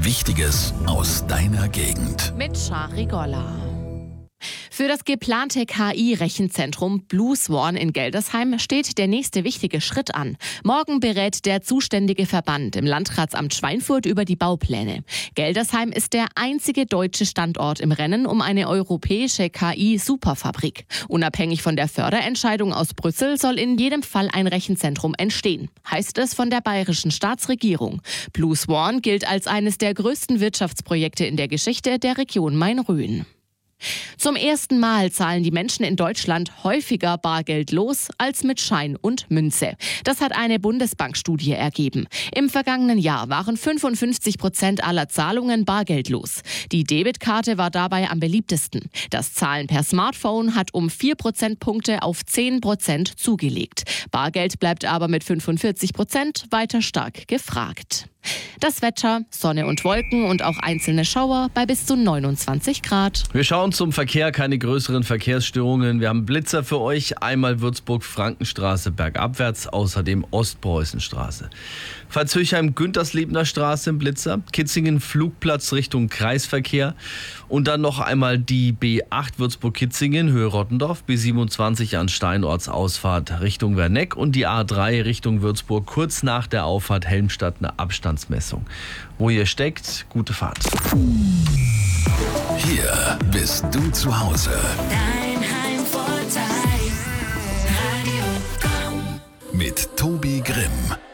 Wichtiges aus deiner Gegend. Mit Shari Golla. Für das geplante KI-Rechenzentrum Blue Swan in Geldesheim steht der nächste wichtige Schritt an. Morgen berät der zuständige Verband im Landratsamt Schweinfurt über die Baupläne. Geldesheim ist der einzige deutsche Standort im Rennen um eine europäische KI-Superfabrik. Unabhängig von der Förderentscheidung aus Brüssel soll in jedem Fall ein Rechenzentrum entstehen, heißt es von der bayerischen Staatsregierung. Blue Swan gilt als eines der größten Wirtschaftsprojekte in der Geschichte der Region Main-Rhön. Zum ersten Mal zahlen die Menschen in Deutschland häufiger bargeldlos als mit Schein und Münze. Das hat eine Bundesbankstudie ergeben. Im vergangenen Jahr waren 55% aller Zahlungen bargeldlos. Die Debitkarte war dabei am beliebtesten. Das Zahlen per Smartphone hat um 4 Prozentpunkte auf 10% zugelegt. Bargeld bleibt aber mit 45% weiter stark gefragt. Das Wetter, Sonne und Wolken und auch einzelne Schauer bei bis zu 29 Grad. Wir schauen zum Verkehr, keine größeren Verkehrsstörungen. Wir haben Blitzer für euch, einmal Würzburg-Frankenstraße bergabwärts, außerdem Ostpreußenstraße. Pfalzhöchheim-Günterslebener Straße im Blitzer, Kitzingen-Flugplatz Richtung Kreisverkehr und dann noch einmal die B8 Würzburg-Kitzingen, Höhe Rottendorf, B27 an Steinortsausfahrt Richtung Werneck und die A3 Richtung Würzburg kurz nach der Auffahrt Helmstadt eine Abstandsmessung. Wo ihr steckt, gute Fahrt. Hier bist du zu Hause. Dein Heimvorteil. Radio Komm. Mit Tobi Grimm.